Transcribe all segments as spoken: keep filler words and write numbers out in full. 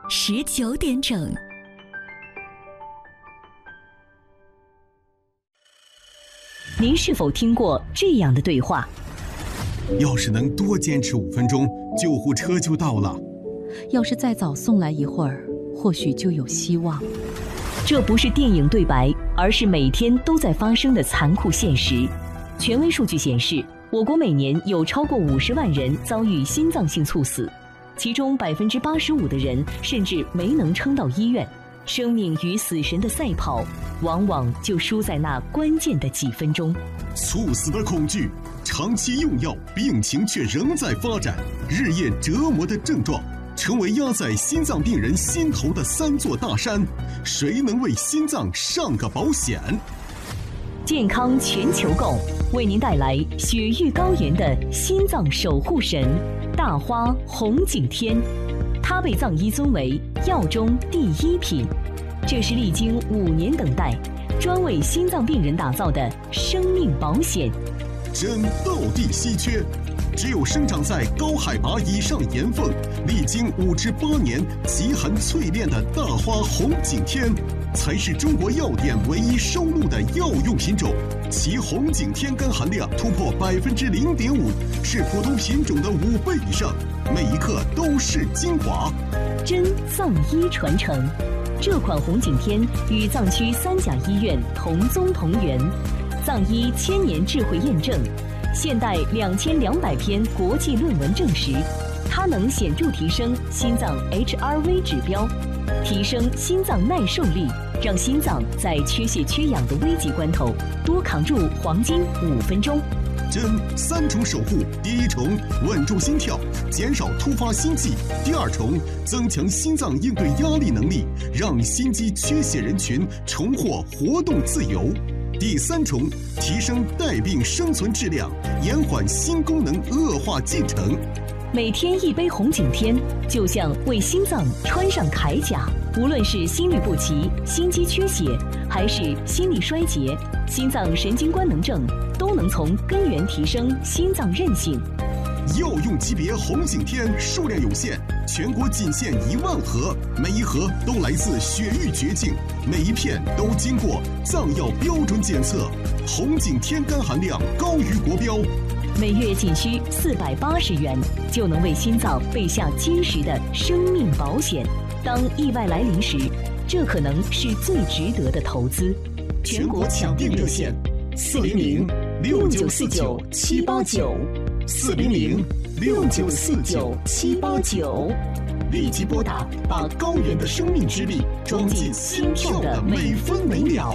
十九点整。 您是否听过这样的对话？ 要是能多坚持五分钟，救护车就到了。 要是再早送来一会儿，或许就有希望。 这不是电影对白，而是每天都在发生的残酷现实。权威数据显示，我国每年有超过五十万人遭遇心脏性猝死，其中百分之八十五的人甚至没能撑到医院。生命与死神的赛跑，往往就输在那关键的几分钟。 猝死的恐惧，长期用药，病情却仍在发展，日夜折磨的症状，成为压在心脏病人心头的三座大山。谁能为心脏上个保险？ 健康全球购为您带来雪域高原的心脏守护神——大花红景天。它被藏医尊为药中第一品，这是历经五年等待，专为心脏病人打造的生命保险。 真道地稀缺，只有生长在高海拔以上岩缝，历经五至八年极寒淬炼的大花红景天，才是中国药店唯一收录的药用品种。其红景天苷含量突破百分之零点五，是普通品种的五倍以上，每一克都是精华。 真藏医传承，这款红景天与藏区三甲医院同宗同源，藏医千年智慧验证，现代两千两百篇国际论文证实，它能显著提升心脏 H R V 指标，提升心脏耐受力，让心脏在缺血缺氧的危急关头多扛住黄金五分钟。 真三重守护：第一重稳住心跳，减少突发心悸；第二重增强心脏应对压力能力，让心肌缺血人群重获活动自由；第三重提升带病生存质量，延缓心功能恶化进程。 每天一杯红景天，就像为心脏穿上铠甲。无论是心律不齐、心肌缺血，还是心力衰竭、心脏神经官能症，都能从根源提升心脏韧性。 药用级别红景天数量有限，全国仅限一万盒，每一盒都来自雪域绝境，每一片都经过藏药标准检测，红景天苷含量高于国标。 每月仅需四百八十元，就能为心脏备下坚实的生命保险。当意外来临时，这可能是最值得的投资。 全国抢订热线：四零零六九四九七八九，四零零六九四九七八九，立即拨打，把高原的生命之力装进心跳的每分每秒。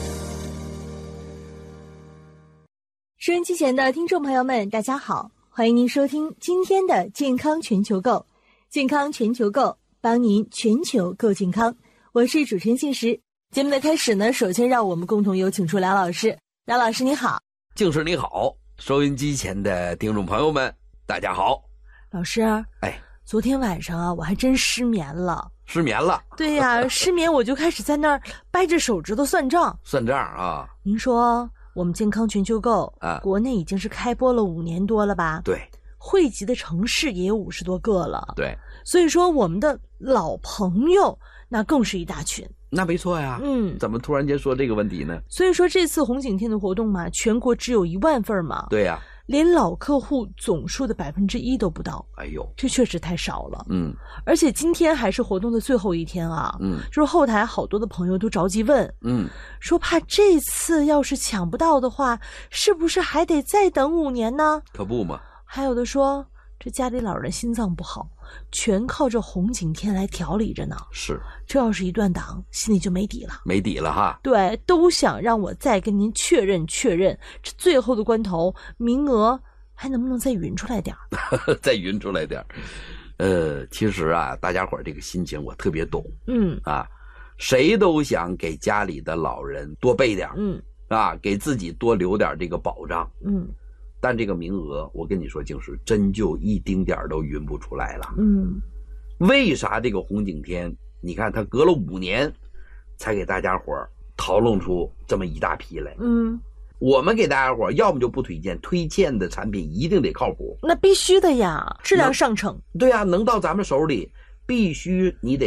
收音机前的听众朋友们，大家好，欢迎您收听今天的健康全球购。健康全球购，帮您全球购健康。我是主持人静时。节目的开始呢，首先让我们共同有请出梁老师。梁老师你好。 静时你好，收音机前的听众朋友们大家好。 老师， 哎， 昨天晚上啊，我还真失眠了。 失眠了？ 对呀、啊，失眠我就开始在那儿掰着手指头算账。 算账啊？ 您说我们健康全球购啊，国内已经是开播了五年多了吧？ 对， 汇集的城市也有五十多个了。 对， 所以说我们的老朋友那更是一大群。 那没错呀。 嗯， 怎么突然间说这个问题呢？ 所以说这次红景天的活动嘛，全国只有一万份嘛。 对呀、啊， 连老客户总数的百分之一都不到。 哎呦， 这确实太少了。 嗯， 而且今天还是活动的最后一天啊。 嗯， 就是后台好多的朋友都着急问， 嗯， 说怕这次要是抢不到的话，是不是还得再等五年呢？ 可不嘛。 还有的说，这家里老人心脏不好，全靠这红景天来调理着呢。 是， 这要是一断档，心里就没底了。 没底了哈。 对，都想让我再跟您确认确认，这最后的关头，名额还能不能再匀出来点儿？ 再匀出来点儿。呃，其实啊，大家伙儿这个心情我特别懂。 嗯啊，谁都想给家里的老人多备点儿。 嗯啊，给自己多留点这个保障。 嗯。 但这个名额，我跟你说，静时真就一丁点儿都匀不出来了。 嗯， 为啥这个红景天，你看他隔了五年，才给大家伙儿淘弄出这么一大批来？ 嗯， 我们给大家伙儿要么就不推荐，推荐的产品一定得靠谱。 那必须的呀，质量上乘。 对呀、啊，能到咱们手里，必须你得